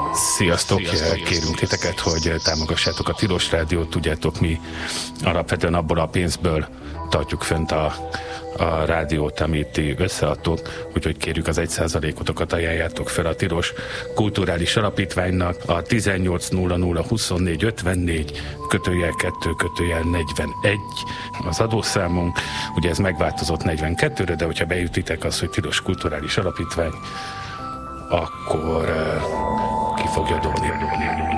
Sziasztok! Kérünk titeket, hogy támogassátok a Tilos Rádiót. Tudjátok, mi alapvetően abból a pénzből tartjuk fönt a rádiót, amit ti összeadtok, úgyhogy kérjük az 1%-otokat ajánljátok fel a Tilos Kulturális Alapítványnak a 18002454/2/41 az adószámunk. Ugye ez megváltozott 42-re, de hogyha beütitek azt, hogy Tilos Kulturális Alapítvány, akkor ki fogja dobni.